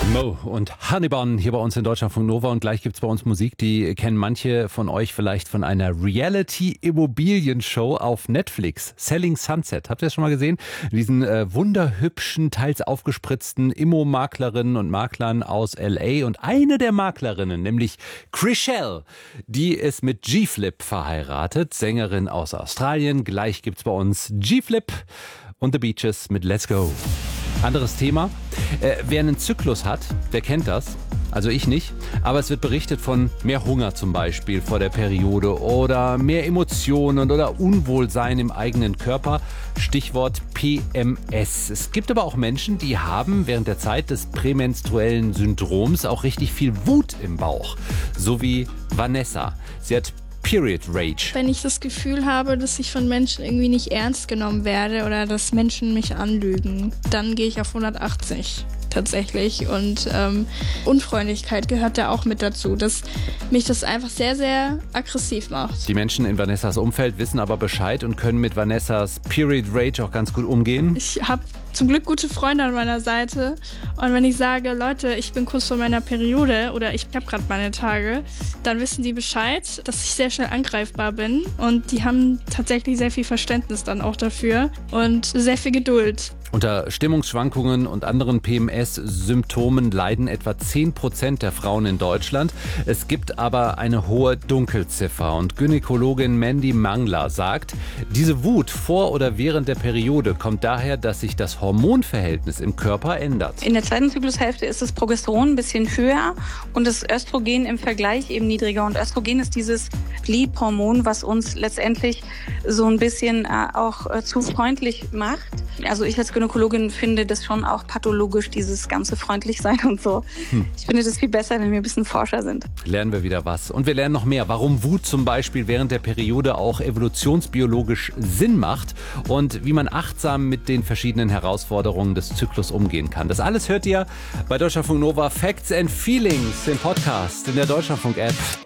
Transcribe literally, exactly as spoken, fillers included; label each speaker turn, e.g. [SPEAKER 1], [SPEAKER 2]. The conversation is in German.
[SPEAKER 1] Mo und Honeyborn hier bei uns in Deutschlandfunk Nova und gleich gibt's bei uns Musik, die kennen manche von euch vielleicht von einer Reality-Immobilien-Show auf Netflix, Selling Sunset. Habt ihr das schon mal gesehen? Diesen äh, wunderhübschen, teils aufgespritzten Immo-Maklerinnen und Maklern aus L A und eine der Maklerinnen, nämlich Chrishell, die ist mit G-Flip verheiratet, Sängerin aus Australien. Gleich gibt's bei uns G-Flip und The Beaches mit Let's Go. Anderes Thema. Äh, wer einen Zyklus hat, der kennt das. Also ich nicht. Aber es wird berichtet von mehr Hunger zum Beispiel vor der Periode oder mehr Emotionen oder Unwohlsein im eigenen Körper. Stichwort P M S. Es gibt aber auch Menschen, die haben während der Zeit des prämenstruellen Syndroms auch richtig viel Wut im Bauch. So wie Vanessa. Sie hat Period Rage.
[SPEAKER 2] Wenn ich das Gefühl habe, dass ich von Menschen irgendwie nicht ernst genommen werde oder dass Menschen mich anlügen, dann gehe ich auf hundertachtzig tatsächlich. Und ähm, Unfreundlichkeit gehört da auch mit dazu, dass mich das einfach sehr, sehr aggressiv macht.
[SPEAKER 1] Die Menschen in Vanessas Umfeld wissen aber Bescheid und können mit Vanessas Period Rage auch ganz gut umgehen.
[SPEAKER 2] Ich habe zum Glück gute Freunde an meiner Seite. Und wenn ich sage, Leute, ich bin kurz vor meiner Periode oder ich habe gerade meine Tage, dann wissen die Bescheid, dass ich sehr schnell angreifbar bin. Und die haben tatsächlich sehr viel Verständnis dann auch dafür und sehr viel Geduld.
[SPEAKER 1] Unter Stimmungsschwankungen und anderen P M S-Symptomen leiden etwa zehn Prozent der Frauen in Deutschland. Es gibt aber eine hohe Dunkelziffer. Und Gynäkologin Mandy Mangler sagt, diese Wut vor oder während der Periode kommt daher, dass sich das Hormonverhältnis im Körper ändert.
[SPEAKER 3] In der zweiten Zyklushälfte ist das Progesteron ein bisschen höher und das Östrogen im Vergleich eben niedriger. Und Östrogen ist dieses Liebhormon, was uns letztendlich so ein bisschen äh, auch äh, zu freundlich macht. Also ich als Gynäkologin finde das schon auch pathologisch, dieses ganze freundlich sein und so. Hm. Ich finde das viel besser, wenn wir ein bisschen forscher sind.
[SPEAKER 1] Lernen wir wieder was. Und wir lernen noch mehr, warum Wut zum Beispiel während der Periode auch evolutionsbiologisch Sinn macht und wie man achtsam mit den verschiedenen Herausforderungen des Zyklus umgehen kann. Das alles hört ihr bei Deutschlandfunk Nova Facts and Feelings im Podcast in der Deutschlandfunk-App.